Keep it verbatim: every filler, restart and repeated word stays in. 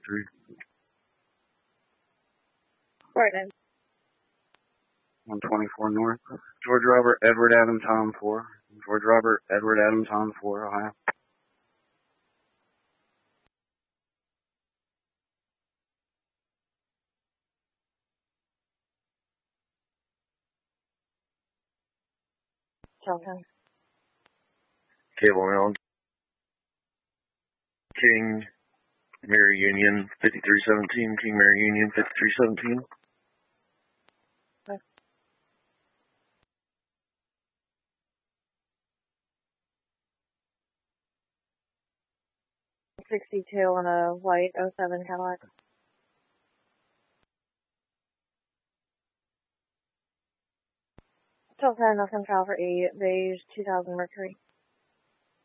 fifty-three. Right then. one twenty-four north. George Robert, Edward Adam Tom four. George Robert, Edward Adam Tom four, Ohio. Chilton. Cable Island. King, Mary Union, fifty-three seventeen. King Mary Union, fifty-three seventeen. Okay. sixty-two on a white oh seven Cadillac. Chilton, nothing travel for eight, beige, two thousand Mercury.